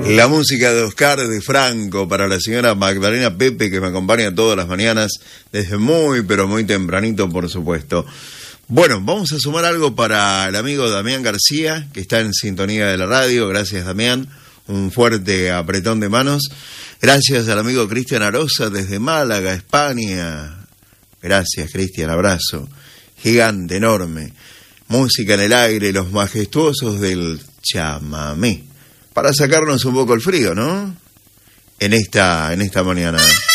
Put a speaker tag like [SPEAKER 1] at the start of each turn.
[SPEAKER 1] La música de Oscar de Franco para la señora Magdalena Pepe, que me acompaña todas las mañanas desde muy, pero muy tempranito, por supuesto. Bueno, vamos a sumar algo para el amigo Damián García, que está en sintonía de la radio. Gracias, Damián. Un fuerte apretón de manos. Gracias al amigo Cristian Arosa desde Málaga, España. Gracias, Cristian, abrazo. Gigante, enorme. Música en el aire, los majestuosos del chamamé. Para sacarnos un poco el frío, ¿no? En esta mañana.